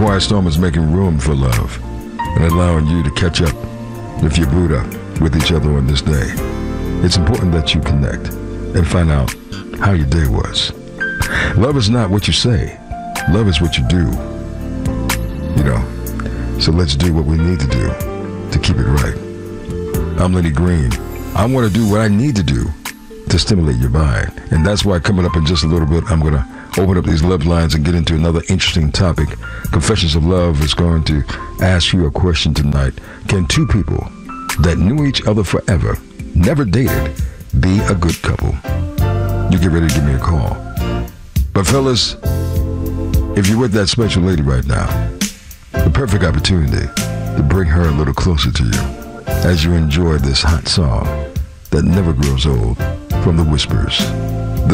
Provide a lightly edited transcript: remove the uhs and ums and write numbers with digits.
quiet storm is making room for love and allowing you to catch up with your Buddha with each other on this day. It's important that you connect and find out how your day was. Love is not what you say. Love is what you do. You know, so let's do what we need to do to keep it right. I'm Lenny Green. I want to do what I need to do to stimulate your mind. And that's why coming up in just a little bit, I'm going to open up these love lines and get into another interesting topic. Confessions of Love is going to ask you a question tonight. Can two people that knew each other forever, never dated, be a good couple? You get ready to give me a call. But fellas, if you're with that special lady right now, the perfect opportunity to bring her a little closer to you as you enjoy this hot song that never grows old from the Whispers.